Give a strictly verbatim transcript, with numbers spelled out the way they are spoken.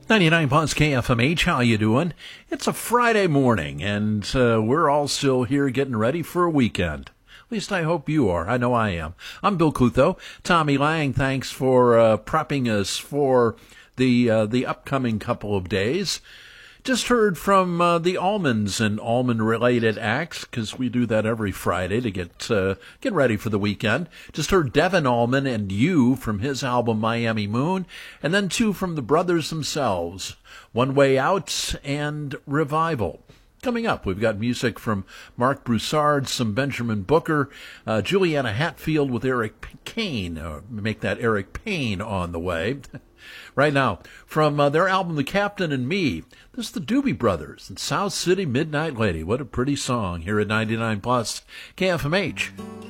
ninety-nine plus K F M H, how you doing? It's a Friday morning, and uh, we're all still here getting ready for a weekend. At least I hope you are. I know I am. I'm Bill Clutho. Tommy Lang, thanks for uh, prepping us for the uh, the upcoming couple of days. Just heard from uh, the Almonds and almond-related acts, because we do that every Friday to get uh, get ready for the weekend. Just heard Devin Allman and You from his album Miami Moon, and then two from the brothers themselves, One Way Out and Revival. Coming up, we've got music from Mark Broussard, some Benjamin Booker, uh, Juliana Hatfield with Eric Kane, or make that Eric Payne on the way. Right now, from uh, their album The Captain and Me, this is the Doobie Brothers and South City Midnight Lady. What a pretty song here at ninety-nine plus K F M H.